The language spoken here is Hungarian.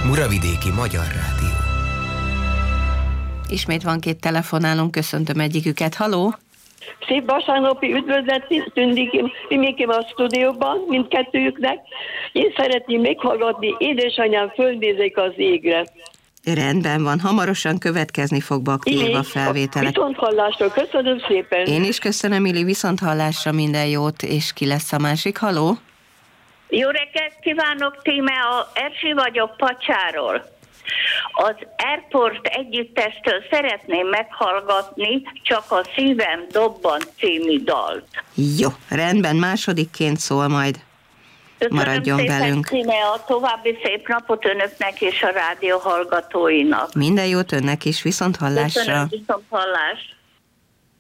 Muravidéki Magyar Rádió. Ismét van 2 telefonálunk, köszöntöm egyiküket. Haló! Szép vasárnapi üdvözlet, Mikim a stúdióban, mindkettőjüknek. Én szeretném meghallgatni Édesanyám, fölnézek az égre. Rendben van, hamarosan következni fog Baktéva felvételek. Viszonthallásra, köszönöm szépen. Én is köszönöm, Ili, viszonthallásra, minden jót, és ki lesz a másik? Haló? Jó reggelt kívánok, Tíme, Erzsi vagyok Pacsáról. Az Airport együttestől szeretném meghallgatni Csak a szívem dobban című dalt. Jó, rendben, másodikként szól majd. Maradjon szépen, velünk. Tíme, a további szép napot önöknek és a rádió hallgatóinak. Minden jót önnek is, viszonthallásra. Köszönöm, viszonthallás.